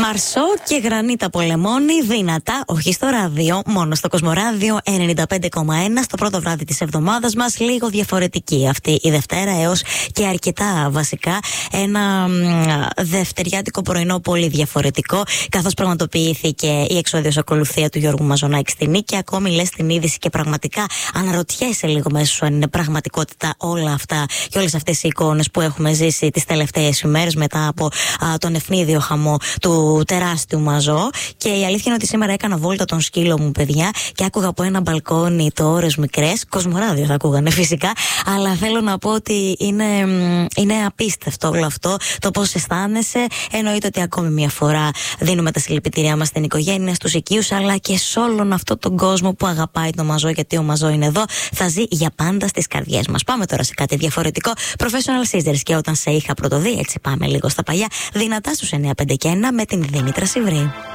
Μαρσό και Γρανίτα Πολεμόνη, δυνατά, όχι στο ράδιο, μόνο στο Κοσμοράδιο 95,1 στο πρώτο βράδυ της εβδομάδας μας. Λίγο διαφορετική αυτή η Δευτέρα, έως και αρκετά βασικά. Ένα δευτεριάτικο πρωινό πολύ διαφορετικό, καθώς πραγματοποιήθηκε η εξώδιος ακολουθία του Γιώργου Μαζονάκη στη Νίκη. Ακόμη λες την είδηση και πραγματικά αναρωτιέσαι λίγο μέσα σου αν είναι πραγματικότητα όλα αυτά και όλες αυτές οι εικόνες που έχουμε ζήσει τις τελευταίες ημέρες μετά από τον ευνίδιο χαμό του τεράστιου Μαζό. Και η αλήθεια είναι ότι σήμερα έκανα βόλτα τον σκύλο μου, παιδιά, και άκουγα από ένα μπαλκόνι το ώρες μικρές. Κοσμοράδιο θα ακούγανε φυσικά, αλλά θέλω να πω ότι είναι απίστευτο όλο αυτό, το πώς αισθάνεσαι. Εννοείται ότι ακόμη μια φορά δίνουμε τα συλληπιτήριά μας στην οικογένεια, στους οικείους, αλλά και σε όλον αυτόν τον κόσμο που αγαπάει το Μαζό, γιατί ο Μαζό είναι εδώ, θα ζει για πάντα στις καρδιές μας. Πάμε τώρα σε κάτι διαφορετικό. Professional Scissors και Όταν σε είχα πρωτοδεί, έτσι πάμε λίγο στα παλιά, δυνατά στους 9, 5 και 1 με την Δήμητρα Σιβρή.